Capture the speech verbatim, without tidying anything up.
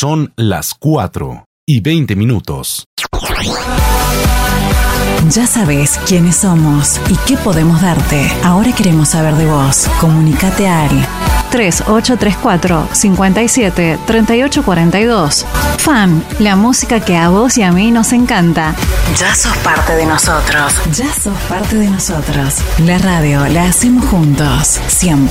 Son las cuatro y veinte minutos. Ya sabes quiénes somos y qué podemos darte. Ahora queremos saber de vos. Comunicate al tres ocho tres cuatro, cinco siete, tres ocho cuatro dos. Fan, la música que a vos y a mí nos encanta. Ya sos parte de nosotros. Ya sos parte de nosotros. La radio la hacemos juntos, siempre.